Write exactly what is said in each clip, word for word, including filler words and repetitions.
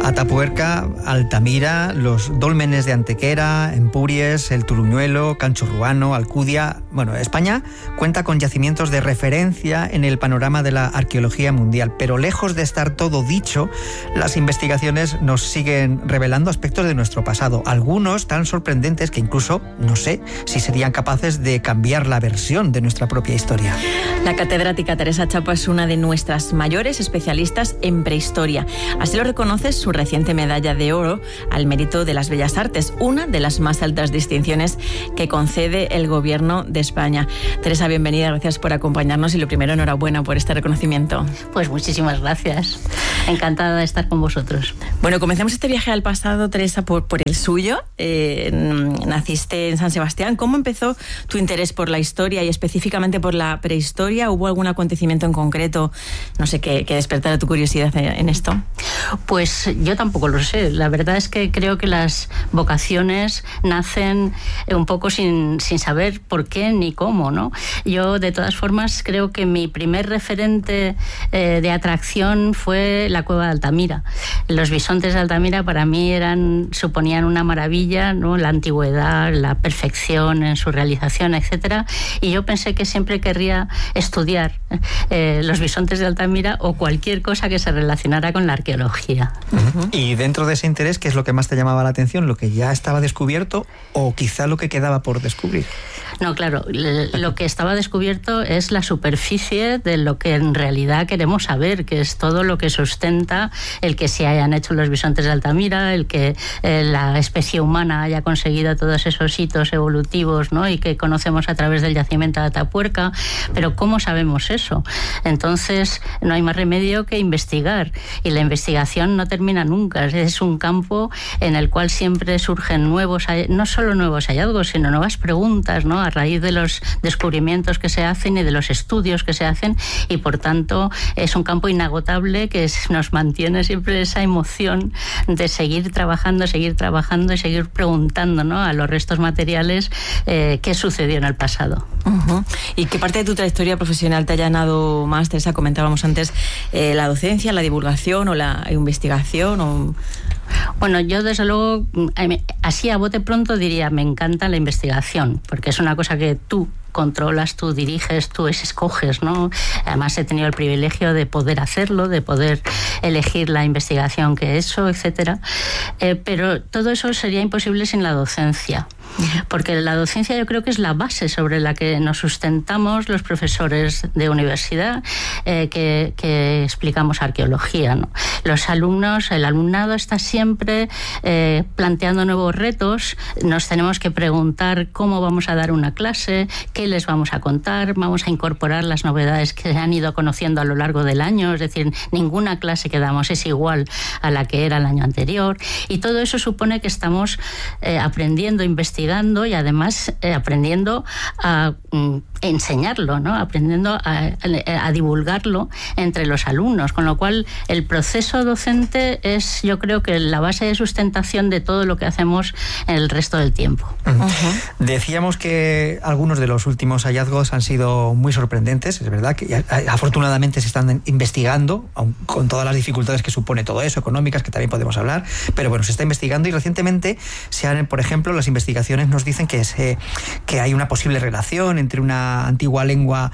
Atapuerca, Altamira, los dólmenes de Antequera, Empúries, el Turuñuelo, Canchurruano, Alcudia. Bueno, España cuenta con yacimientos de referencia en el panorama de la arqueología mundial, pero lejos de estar todo dicho, las investigaciones nos siguen revelando aspectos de nuestro pasado, algunos tan sorprendentes que incluso no sé si serían capaces de cambiar la versión de nuestra propia historia. La catedrática Teresa Chapo es una de nuestras mayores especialistas en prehistoria. Así lo reconoce su reciente medalla de oro al mérito de las bellas artes, una de las más altas distinciones que concede el Gobierno de España. Teresa, bienvenida, gracias por acompañarnos y lo primero, enhorabuena por este reconocimiento. Pues muchísimas gracias, encantada de estar con vosotros. Bueno, comencemos este viaje al pasado, Teresa, por, por el suyo. Eh, naciste en San Sebastián. ¿Cómo empezó tu interés por la historia y específicamente por la prehistoria? ¿Hubo algún acontecimiento en concreto, no sé, que, que despertara tu curiosidad en esto? Pues yo tampoco lo sé. La verdad es que creo que las vocaciones nacen un poco sin, sin saber por qué ni cómo, ¿no? Yo, de todas formas, creo que mi primer referente eh, de atracción fue la cueva de Altamira. Los bisontes de Altamira para mí eran, suponían una maravilla, ¿no? La antigüedad, la perfección en su realización, etcétera. Y yo pensé que siempre querría estudiar eh, los bisontes de Altamira o cualquier cosa que se relacionara con la arqueología. Uh-huh. Y dentro de ese interés, ¿qué es lo que más te llamaba la atención? ¿Lo que ya estaba descubierto o quizá lo que quedaba por descubrir? No, claro, lo que estaba descubierto es la superficie de lo que en realidad queremos saber, que es todo lo que sustenta el que se hayan hecho los bisontes de Altamira, el que eh, la especie humana haya conseguido todos esos hitos evolutivos, ¿no? Y que conocemos a través del yacimiento de Atapuerca. Pero ¿cómo sabemos eso? Entonces no hay más remedio que investigar, y la investigación no termina nunca. Es un campo en el cual siempre surgen nuevos, no solo nuevos hallazgos, sino nuevas preguntas, ¿no? A raíz de los descubrimientos que se hacen y de los estudios que se hacen, y por tanto es un campo inagotable que nos mantiene siempre esa emoción de seguir trabajando, seguir trabajando y seguir preguntando, ¿no? A los restos materiales eh, qué sucedió en el pasado. Uh-huh. ¿Y qué parte de tu trayectoria profesional te ha llenado más, Teresa? Comentábamos antes eh, la docencia, la divulgación o la investigación o... Bueno, yo desde luego, así a bote pronto diría, me encanta la investigación, porque es una cosa que tú controlas, tú diriges, tú escoges, ¿no? Además he tenido el privilegio de poder hacerlo, de poder elegir la investigación que he hecho, etcétera. Eh, pero todo eso sería imposible sin la docencia. Porque la docencia yo creo que es la base sobre la que nos sustentamos los profesores de universidad eh, que, que explicamos arqueología, ¿no? Los alumnos, el alumnado está siempre eh, planteando nuevos retos. Nos tenemos que preguntar cómo vamos a dar una clase, qué les vamos a contar, vamos a incorporar las novedades que se han ido conociendo a lo largo del año, es decir, ninguna clase que damos es igual a la que era el año anterior, y todo eso supone que estamos eh, aprendiendo, investigando y además eh, aprendiendo a mm, enseñarlo, ¿no? Aprendiendo a, a, a divulgarlo entre los alumnos, con lo cual el proceso docente es, yo creo que la base de sustentación de todo lo que hacemos en el resto del tiempo. Uh-huh. Decíamos que algunos de los últimos hallazgos han sido muy sorprendentes, es verdad que afortunadamente se están investigando, aun con todas las dificultades que supone todo eso, económicas, que también podemos hablar, pero bueno, se está investigando, y recientemente se han, por ejemplo, las investigaciones nos dicen que, se, que hay una posible relación entre una antigua lengua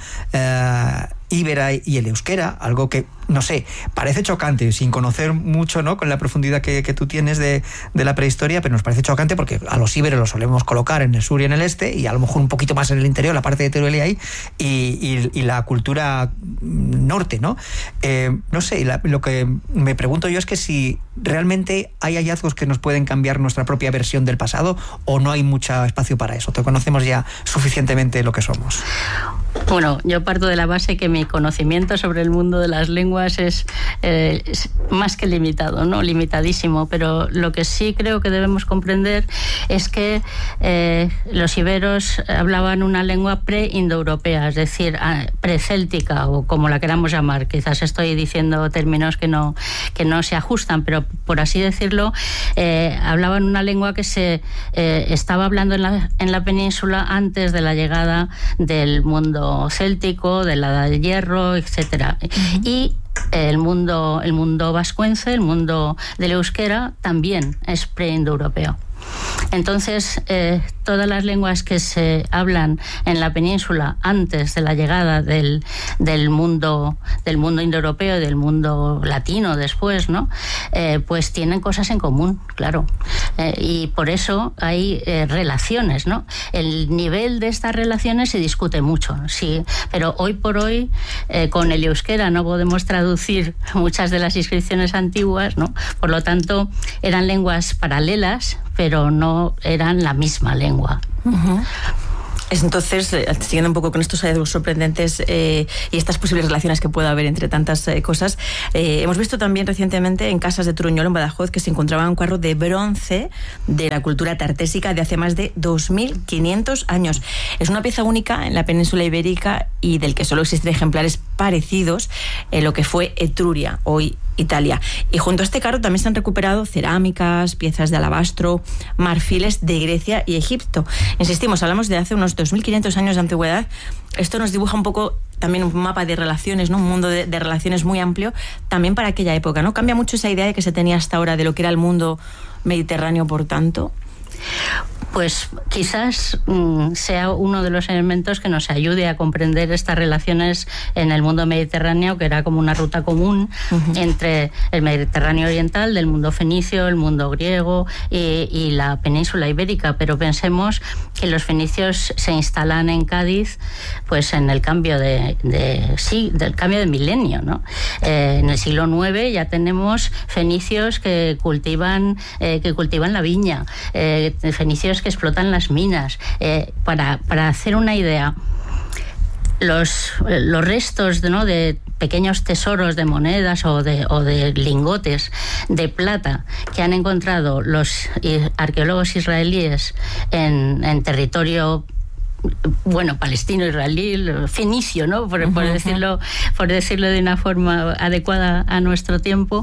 eh, íbera y el euskera, algo que, no sé, parece chocante, sin conocer mucho, ¿no?, con la profundidad que, que tú tienes de, de la prehistoria, pero nos parece chocante porque a los íberos los solemos colocar en el sur y en el este, y a lo mejor un poquito más en el interior, la parte de Teruel y ahí, y, y, y la cultura norte, ¿no? Eh, no sé, la, lo que me pregunto yo es que si realmente hay hallazgos que nos pueden cambiar nuestra propia versión del pasado, o no hay mucho espacio para eso, te conocemos ya suficientemente lo que somos. Bueno, yo parto de la base que mi conocimiento sobre el mundo de las lenguas es, eh, es más que limitado, ¿no? Limitadísimo, pero lo que sí creo que debemos comprender es que eh, los iberos hablaban una lengua pre-indoeuropea, es decir, precéltica, o como la queramos llamar. Quizás estoy diciendo términos que no, que no se ajustan, pero por así decirlo, eh, hablaban una lengua que se eh, estaba hablando en la, en la península antes de la llegada del mundo céltico, de la edad del hierro, etcétera. Uh-huh. Y El mundo, el mundo vascuence, el mundo del euskera, también es preindoeuropeo. Entonces, eh, todas las lenguas que se hablan en la península antes de la llegada del, del mundo del mundo indoeuropeo y del mundo latino después, ¿no? Eh, pues tienen cosas en común, claro. Eh, y por eso hay eh, relaciones, ¿no? El nivel de estas relaciones se discute mucho, sí, pero hoy por hoy eh, con el euskera no podemos traducir muchas de las inscripciones antiguas, ¿no? Por lo tanto, eran lenguas paralelas, pero no eran la misma lengua. Uh-huh. Entonces, siguiendo un poco con estos hallazgos sorprendentes eh, y estas posibles relaciones que pueda haber entre tantas eh, cosas, eh, hemos visto también recientemente en Casas de Truñol, en Badajoz, que se encontraba un carro de bronce de la cultura tartésica de hace más de dos mil quinientos años. Es una pieza única en la península ibérica y del que solo existen ejemplares parecidos en lo que fue Etruria, hoy Italia. Y junto a este carro también se han recuperado cerámicas, piezas de alabastro, marfiles de Grecia y Egipto. Insistimos, hablamos de hace unos dos mil quinientos años de antigüedad. Esto nos dibuja un poco también un mapa de relaciones, ¿no? Un mundo de, de relaciones muy amplio también para aquella época, ¿no? Cambia mucho esa idea de que se tenía hasta ahora de lo que era el mundo mediterráneo, por tanto. Pues quizás mmm, sea uno de los elementos que nos ayude a comprender estas relaciones en el mundo mediterráneo, que era como una ruta común uh-huh. entre el Mediterráneo oriental, del mundo fenicio, el mundo griego y, y la península ibérica. Pero pensemos que los fenicios se instalan en Cádiz pues en el cambio de, de sí, del cambio de milenio, ¿no? Eh, en el siglo nueve ya tenemos fenicios que cultivan, eh, que cultivan la viña, eh, fenicios que explotan las minas. Eh, para, para hacer una idea, los, los restos de, ¿no? de pequeños tesoros de monedas o de, o de lingotes de plata que han encontrado los arqueólogos israelíes en, en territorio bueno, palestino, israelí, fenicio, ¿no? Por, uh-huh. por decirlo, por decirlo de una forma adecuada a nuestro tiempo.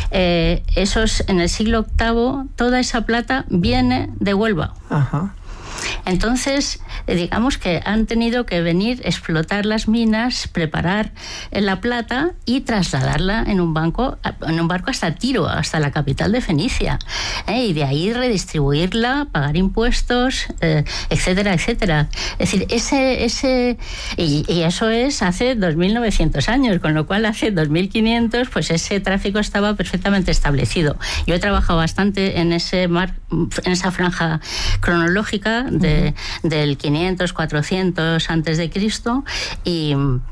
Eh, esos, en el siglo octavo, toda esa plata viene de Huelva. Uh-huh. Entonces, digamos que han tenido que venir, explotar las minas, preparar la plata y trasladarla en un banco, en un barco hasta Tiro, hasta la capital de Fenicia, ¿eh? Y de ahí redistribuirla, pagar impuestos, eh, etcétera, etcétera. Es decir, ese, ese y, y eso es hace dos mil novecientos años, con lo cual hace dos mil quinientos, pues ese tráfico estaba perfectamente establecido. Yo he trabajado bastante en ese mar, en esa franja cronológica de, uh-huh. del quinientos, cuatrocientos antes de Cristo y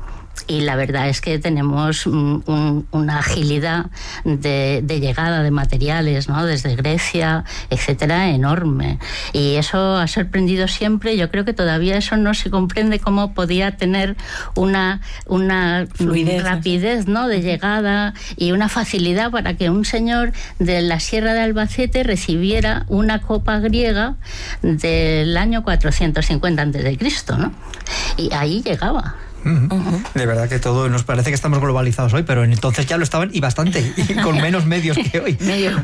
Y la verdad es que tenemos un, una agilidad de, de llegada de materiales, ¿no? Desde Grecia, etcétera, enorme. Y eso ha sorprendido siempre. Yo creo que todavía eso no se comprende cómo podía tener una, una fluidez, rapidez, ¿no? De llegada y una facilidad para que un señor de la Sierra de Albacete recibiera una copa griega del año cuatrocientos cincuenta antes de Cristo, ¿no? Y ahí llegaba. Uh-huh. De verdad que todo nos parece que estamos globalizados hoy, pero entonces ya lo estaban y bastante, y con menos medios que hoy. Medio.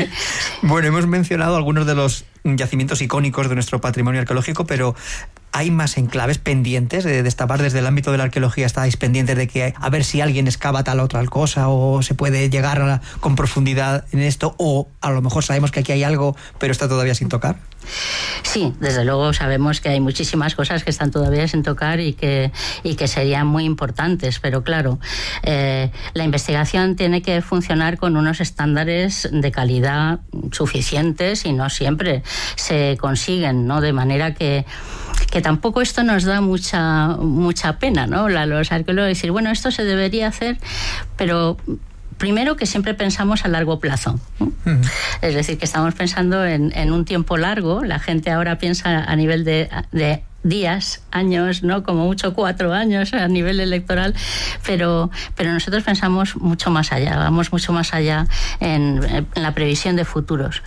Bueno, hemos mencionado algunos de los yacimientos icónicos de nuestro patrimonio arqueológico, pero ¿hay más enclaves pendientes de destapar? Desde el ámbito de la arqueología estáis pendientes de que a ver si alguien excava tal o tal cosa, o se puede llegar a, con profundidad en esto, o a lo mejor sabemos que aquí hay algo pero está todavía sin tocar. Sí, desde luego sabemos que hay muchísimas cosas que están todavía sin tocar y que, y que serían muy importantes, pero claro, eh, la investigación tiene que funcionar con unos estándares de calidad suficientes y no siempre se consiguen, ¿no? De manera que que tampoco esto nos da mucha mucha pena, ¿no? La, los arqueólogos decir, bueno, esto se debería hacer, pero primero que siempre pensamos a largo plazo, ¿no? Uh-huh. Es decir, que estamos pensando en, en un tiempo largo. La gente ahora piensa a nivel de, de días, años, ¿no? Como mucho cuatro años a nivel electoral, pero, pero nosotros pensamos mucho más allá, vamos mucho más allá en, en la previsión de futuros.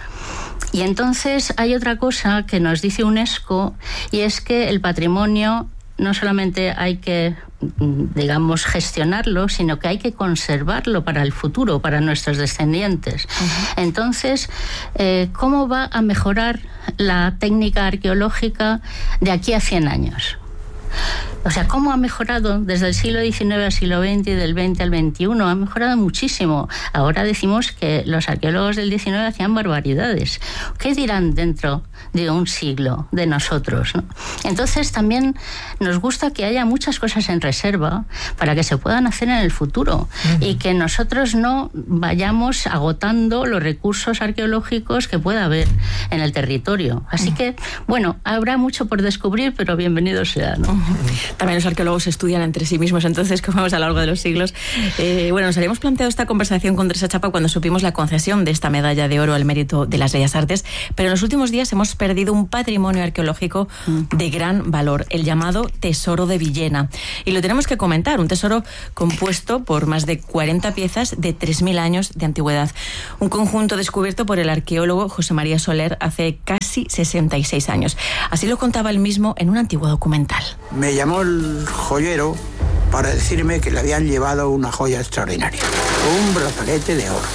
Y entonces hay otra cosa que nos dice UNESCO, y es que el patrimonio no solamente hay que, digamos, gestionarlo, sino que hay que conservarlo para el futuro, para nuestros descendientes. Uh-huh. Entonces, eh, ¿cómo va a mejorar la técnica arqueológica de aquí a cien años? O sea, ¿cómo ha mejorado desde el siglo diecinueve al siglo veinte y del veinte al veintiuno? Ha mejorado muchísimo. Ahora decimos que los arqueólogos del diecinueve hacían barbaridades. ¿Qué dirán dentro de un siglo de nosotros, ¿no? Entonces también nos gusta que haya muchas cosas en reserva para que se puedan hacer en el futuro, uh-huh. y que nosotros no vayamos agotando los recursos arqueológicos que pueda haber en el territorio. Así uh-huh. que, bueno, habrá mucho por descubrir, pero bienvenido sea, ¿no? Uh-huh. También los arqueólogos estudian entre sí mismos, entonces, como vemos a lo largo de los siglos. Eh, bueno, nos habíamos planteado esta conversación con Teresa Chapa cuando supimos la concesión de esta medalla de oro al mérito de las Bellas Artes, pero en los últimos días hemos perdido un patrimonio arqueológico de gran valor, el llamado Tesoro de Villena. Y lo tenemos que comentar, un tesoro compuesto por más de cuarenta piezas de tres mil años de antigüedad. Un conjunto descubierto por el arqueólogo José María Soler hace casi sesenta y seis años. Así lo contaba él mismo en un antiguo documental. Me llamó el joyero para decirme que le habían llevado una joya extraordinaria, un brazalete de oro.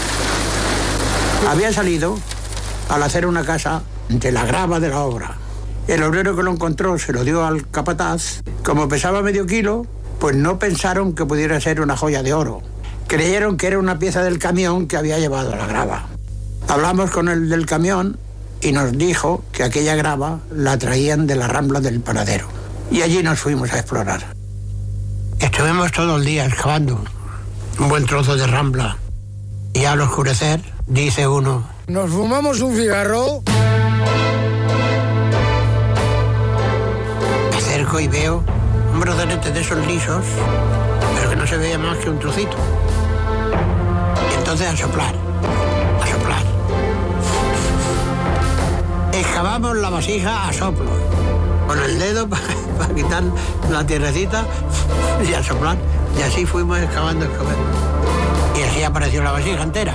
Había salido al hacer una casa de la grava de la obra. El obrero que lo encontró se lo dio al capataz. Como pesaba medio kilo, pues no pensaron que pudiera ser una joya de oro. Creyeron que era una pieza del camión que había llevado a la grava. Hablamos con el del camión y nos dijo que aquella grava la traían de la Rambla del Paradero. Y allí nos fuimos a explorar. Estuvimos todo el día excavando un buen trozo de rambla. Y al oscurecer, dice uno: nos fumamos un cigarro. Me acerco y veo un brazalete de esos lisos, pero que no se veía más que un trocito. Y entonces a soplar, a soplar. Excavamos la vasija a soplo, con el dedo para pa quitar la tierrecita y a soplar. Y así fuimos excavando, excavando. Y así apareció la vasija entera.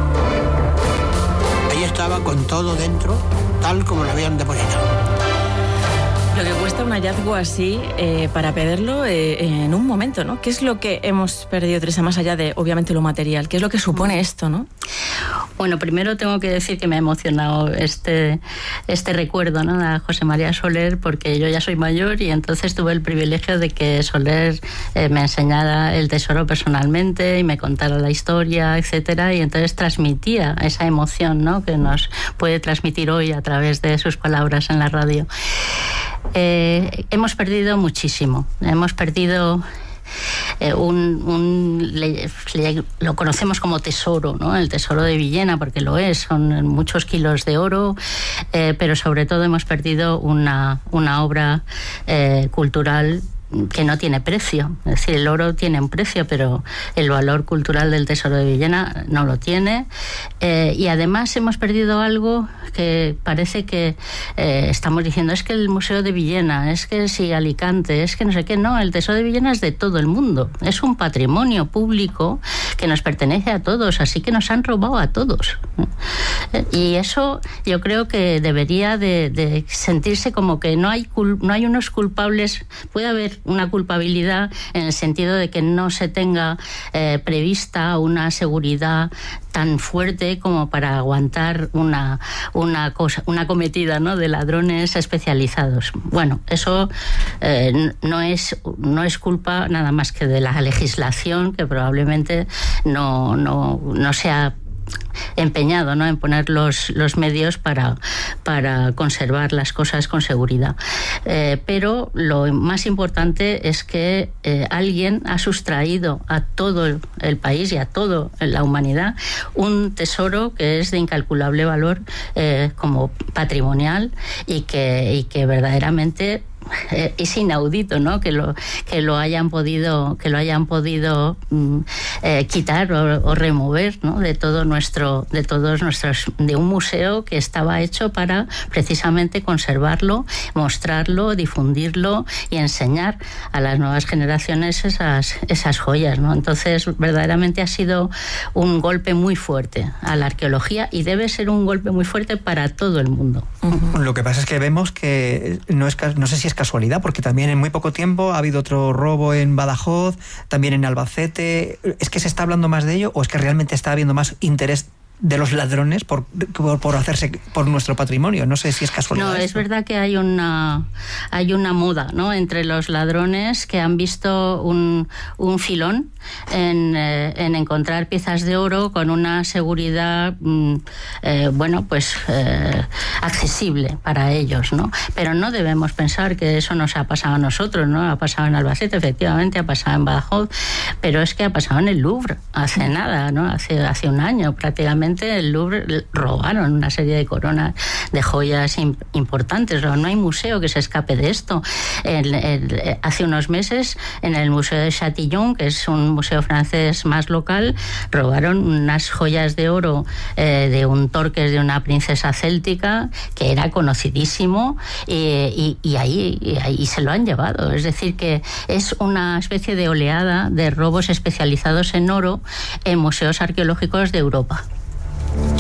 Ahí estaba con todo dentro, tal como lo habían depositado. Lo que cuesta un hallazgo así, eh, para perderlo eh, en un momento, ¿no? ¿Qué es lo que hemos perdido, Teresa, más allá de, obviamente, lo material? ¿Qué es lo que supone esto, no? Bueno, primero tengo que decir que me ha emocionado este, este recuerdo, ¿no?, a José María Soler, porque yo ya soy mayor y entonces tuve el privilegio de que Soler eh, me enseñara el tesoro personalmente y me contara la historia, etcétera, y entonces transmitía esa emoción, ¿no?, que nos puede transmitir hoy a través de sus palabras en la radio. Eh, hemos perdido muchísimo, hemos perdido eh, un, un le, le, lo conocemos como tesoro, ¿no?, el tesoro de Villena, porque lo es, son muchos kilos de oro, eh, pero sobre todo hemos perdido una, una obra eh, cultural que no tiene precio. Es decir, el oro tiene un precio, pero el valor cultural del Tesoro de Villena no lo tiene. Eh, y además hemos perdido algo que parece que eh, estamos diciendo, es que el Museo de Villena, es que si Alicante, es que no sé qué. No, el Tesoro de Villena es de todo el mundo. Es un patrimonio público que nos pertenece a todos, así que nos han robado a todos. Y eso yo creo que debería de, de sentirse como que no hay, cul- no hay unos culpables. Puede haber una culpabilidad en el sentido de que no se tenga eh, prevista una seguridad tan fuerte como para aguantar una, una, cosa, una cometida, ¿no?, de ladrones especializados. Bueno, eso eh, no, es, no es culpa nada más que de la legislación, que probablemente no, no, no sea empeñado, ¿no?, en poner los, los medios para, para conservar las cosas con seguridad. Eh, pero lo más importante es que eh, alguien ha sustraído a todo el, el país y a toda la humanidad un tesoro que es de incalculable valor eh, como patrimonial y que, y que verdaderamente Eh, es inaudito, ¿no?, que lo que lo hayan podido que lo hayan podido mm, eh, quitar o, o remover, ¿no?, de todo nuestro de todos nuestros de un museo que estaba hecho para precisamente conservarlo, mostrarlo, difundirlo y enseñar a las nuevas generaciones esas esas joyas, ¿no? Entonces verdaderamente ha sido un golpe muy fuerte a la arqueología y debe ser un golpe muy fuerte para todo el mundo. Uh-huh. Lo que pasa es que vemos que no es no sé si es casualidad, porque también en muy poco tiempo ha habido otro robo en Badajoz, también en Albacete. ¿Es que se está hablando más de ello o es que realmente está habiendo más interés de los ladrones por, por, por hacerse por nuestro patrimonio. No sé si es casualidad. No, es verdad que hay una hay una moda, ¿no?, entre los ladrones que han visto un, un filón en, eh, en encontrar piezas de oro con una seguridad mm, eh, bueno, pues eh, accesible para ellos, ¿no? Pero no debemos pensar que eso nos ha pasado a nosotros, ¿no? Ha pasado en Albacete, efectivamente, ha pasado en Badajoz, pero es que ha pasado en el Louvre hace nada, ¿no? Hace, hace un año prácticamente. El Louvre robaron una serie de coronas de joyas importantes. No hay museo que se escape de esto. El, el, hace unos meses, en el Museo de Châtillon, que es un museo francés más local, robaron unas joyas de oro eh, de un torques de una princesa céltica que era conocidísimo, eh, y, y, ahí, y ahí se lo han llevado. Es decir, que es una especie de oleada de robos especializados en oro en museos arqueológicos de Europa.